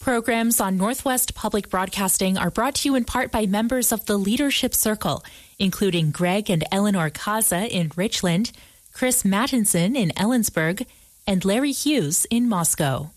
programs on Northwest Public Broadcasting are brought to you in part by members of the Leadership Circle, including Greg and Eleanor Kaza in Richland, Chris Mattinson in Ellensburg, and Larry Hughes in Moscow.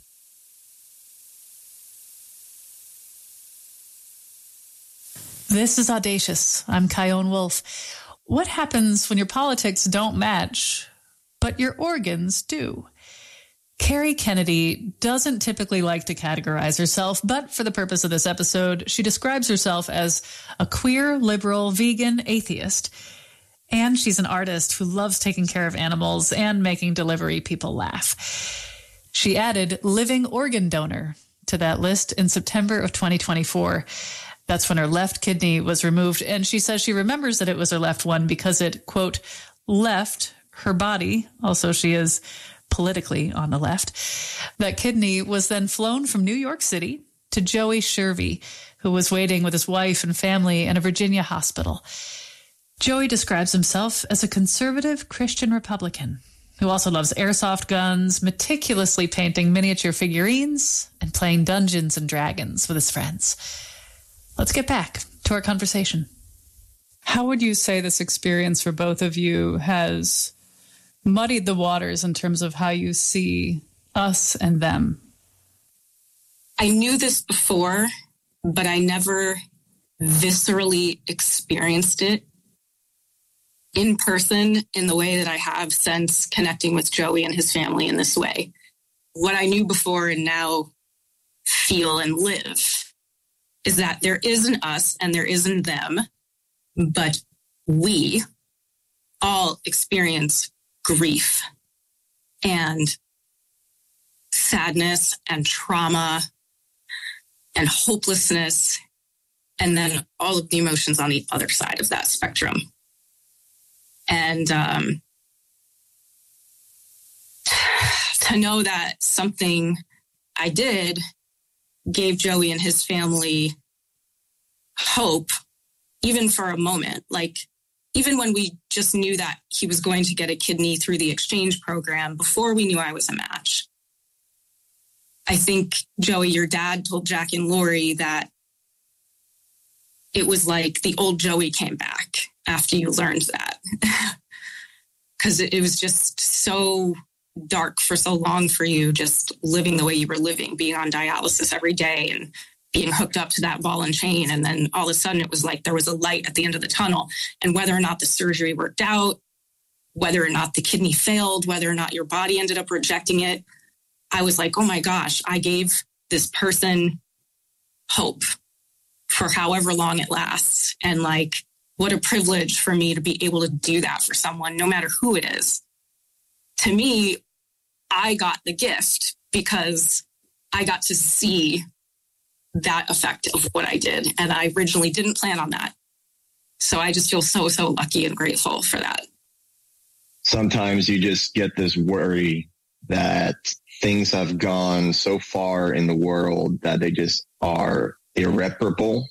This is Audacious. I'm Kyone Wolf. What happens when your politics don't match, but your organs do? Kerry Kennedy doesn't typically like to categorize herself, but for the purpose of this episode, she describes herself as a queer, liberal, vegan, atheist. And she's an artist who loves taking care of animals and making delivery people laugh. She added living organ donor to that list in September of 2024. That's when her left kidney was removed. And she says she remembers that it was her left one because it, quote, left her body. Also, she is politically on the left. That kidney was then flown from New York City to Joey Shervey, who was waiting with his wife and family in a Virginia hospital. Joey describes himself as a conservative Christian Republican who also loves airsoft guns, meticulously painting miniature figurines, and playing Dungeons and Dragons with his friends. Let's get back to our conversation. How would you say this experience for both of you has muddied the waters in terms of how you see us and them? I knew this before, but I never viscerally experienced it in person in the way that I have since connecting with Joey and his family in this way. What I knew before and now feel and live is that there isn't us and there isn't them, but we all experience grief and sadness and trauma and hopelessness, and then all of the emotions on the other side of that spectrum. And to know that something I did gave Joey and his family hope, even for a moment, like even when we just knew that he was going to get a kidney through the exchange program before we knew I was a match. I think, Joey, your dad told Jack and Lori that it was like the old Joey came back after you learned that. Because it was just so dark for so long for you, just living the way you were living, being on dialysis every day and being hooked up to that ball and chain. And then all of a sudden it was like there was a light at the end of the tunnel. And whether or not the surgery worked out, whether or not the kidney failed, whether or not your body ended up rejecting it, I was like, oh my gosh, I gave this person hope for however long it lasts. And like, what a privilege for me to be able to do that for someone, no matter who it is. To me, I got the gift because I got to see that effect of what I did. And I originally didn't plan on that. So I just feel so lucky and grateful for that. Sometimes you just get this worry that things have gone so far in the world that they just are irreparable.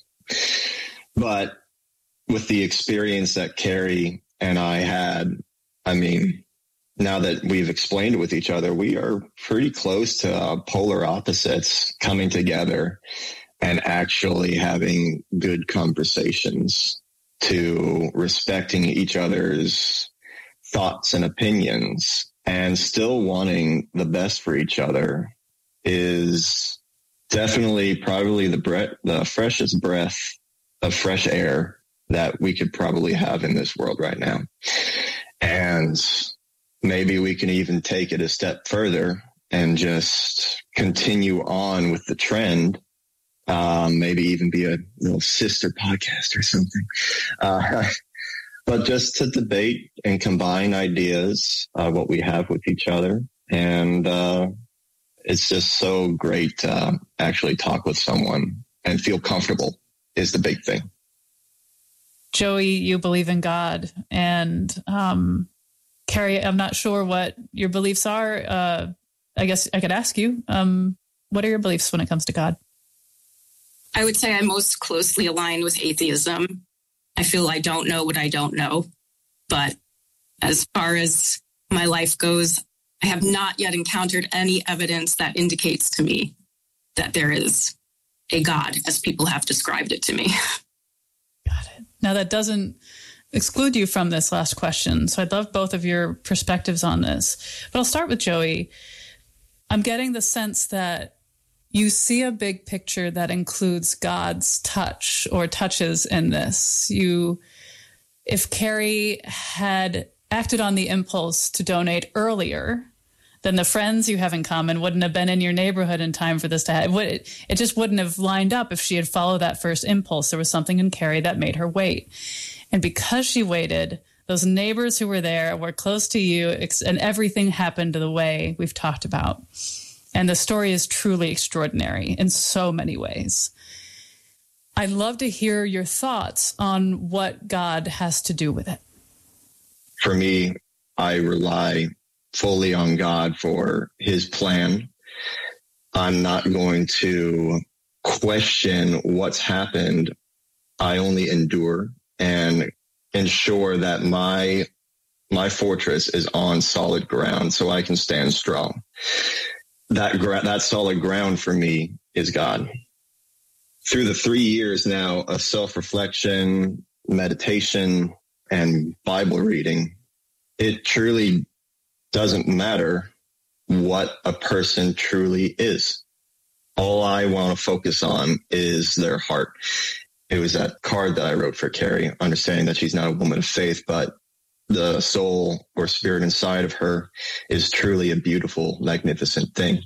But with the experience that Kerry and I had, I mean, now that we've explained it with each other, we are pretty close to polar opposites coming together and actually having good conversations, to respecting each other's thoughts and opinions and still wanting the best for each other is definitely probably the freshest breath of fresh air that we could probably have in this world right now. And maybe we can even take it a step further and just continue on with the trend. Maybe even be a little sister podcast or something. But just to debate and combine ideas, what we have with each other. And it's just so great to actually talk with someone and feel comfortable is the big thing. Joey, you believe in God. And Kerry, I'm not sure what your beliefs are. I guess I could ask you, what are your beliefs when it comes to God? I would say I'm most closely aligned with atheism. I feel I don't know what I don't know. But as far as my life goes, I have not yet encountered any evidence that indicates to me that there is a God as people have described it to me. Got it. Now, that doesn't exclude you from this last question, so I'd love both of your perspectives on this. But I'll start with Joey. I'm getting the sense that you see a big picture that includes God's touch or touches in this. If Carrie had acted on the impulse to donate earlier, then the friends you have in common wouldn't have been in your neighborhood in time for this to happen. It just wouldn't have lined up if she had followed that first impulse. There was something in Carrie that made her wait. And because she waited, those neighbors who were there were close to you, and everything happened the way we've talked about. And the story is truly extraordinary in so many ways. I'd love to hear your thoughts on what God has to do with it. For me, I rely fully on God for his plan. I'm not going to question what's happened. I only endure and ensure that my fortress is on solid ground so I can stand strong. That solid ground for me is God. Through the 3 years now of self-reflection, meditation, and Bible reading, it truly doesn't matter what a person truly is. All I want to focus on is their heart. It was that card that I wrote for Carrie, understanding that she's not a woman of faith, but the soul or spirit inside of her is truly a beautiful, magnificent thing.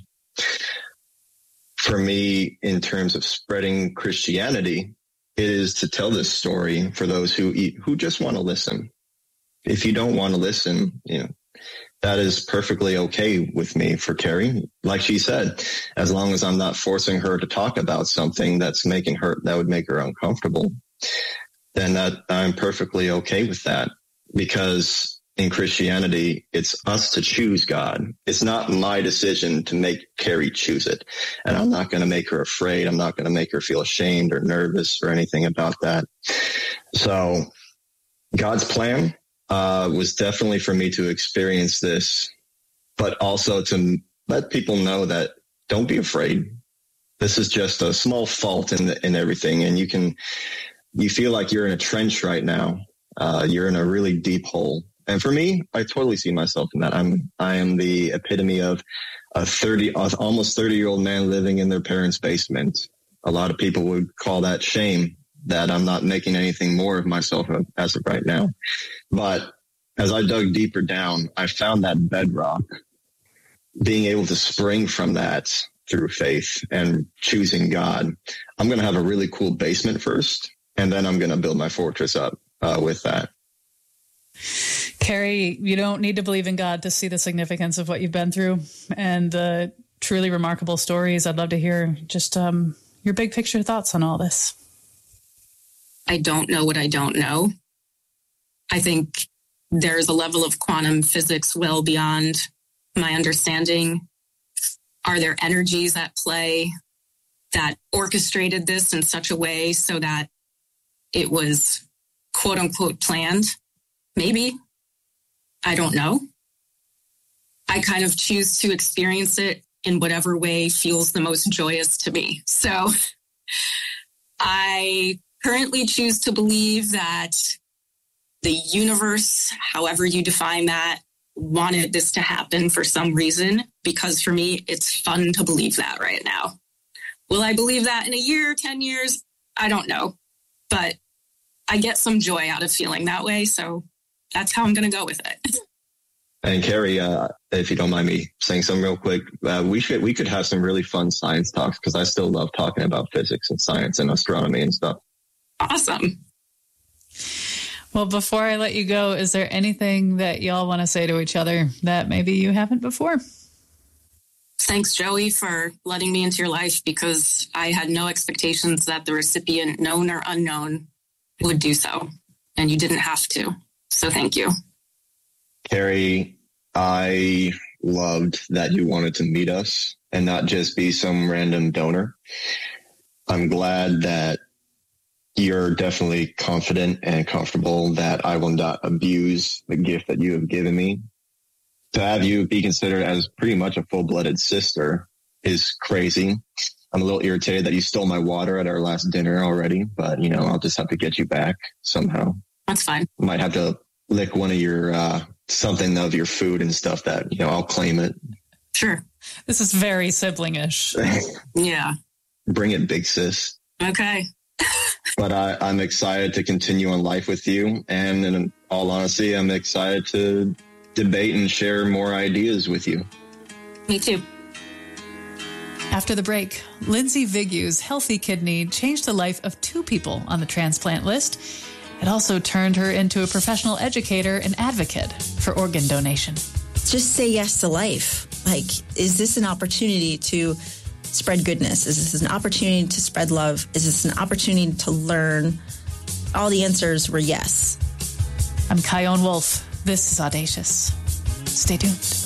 For me, in terms of spreading Christianity, it is to tell this story for those who just want to listen. If you don't want to listen, that is perfectly okay with me for Carrie. Like she said, as long as I'm not forcing her to talk about something that would make her uncomfortable, then that I'm perfectly okay with that. Because in Christianity, it's us to choose God. It's not my decision to make Carrie choose it. And I'm not going to make her afraid. I'm not going to make her feel ashamed or nervous or anything about that. So God's plan was definitely for me to experience this, but also to let people know that don't be afraid. This is just a small fault in everything. And you feel like you're in a trench right now. You're in a really deep hole. And for me, I totally see myself in that. I am the epitome of almost 30-year-old man living in their parents' basement. A lot of people would call that shame, that I'm not making anything more of myself as of right now. But as I dug deeper down, I found that bedrock, being able to spring from that through faith and choosing God. I'm going to have a really cool basement first, and then I'm going to build my fortress up with that. Carrie, you don't need to believe in God to see the significance of what you've been through and the truly remarkable stories. I'd love to hear just your big picture thoughts on all this. I don't know what I don't know. I think there's a level of quantum physics well beyond my understanding. Are there energies at play that orchestrated this in such a way so that it was quote unquote planned? Maybe. I don't know. I kind of choose to experience it in whatever way feels the most joyous to me. So I currently choose to believe that the universe, however you define that, wanted this to happen for some reason, because for me, it's fun to believe that right now. Will I believe that in a year, 10 years? I don't know. But I get some joy out of feeling that way. So that's how I'm going to go with it. And Carrie, if you don't mind me saying something real quick, we could have some really fun science talks, because I still love talking about physics and science and astronomy and stuff. Awesome. Well, before I let you go, is there anything that y'all want to say to each other that maybe you haven't before? Thanks, Joey, for letting me into your life, because I had no expectations that the recipient, known or unknown, would do so. And you didn't have to. So thank you. Carrie, I loved that you wanted to meet us and not just be some random donor. I'm glad that you're definitely confident and comfortable that I will not abuse the gift that you have given me. To have you be considered as pretty much a full-blooded sister is crazy. I'm a little irritated that you stole my water at our last dinner already, but I'll just have to get you back somehow. That's fine. Might have to lick one of your, something of your food and stuff that, I'll claim it. Sure. This is very sibling-ish. Yeah. Bring it, big sis. Okay. But I'm excited to continue on life with you. And in all honesty, I'm excited to debate and share more ideas with you. Me too. After the break, Lindsay Vigue's healthy kidney changed the life of 2 people on the transplant list. It also turned her into a professional educator and advocate for organ donation. Just say yes to life. Like, is this an opportunity to spread goodness? Is this an opportunity to spread love? Is this an opportunity to learn? All the answers were yes. I'm Chion Wolf. This is Audacious. Stay tuned.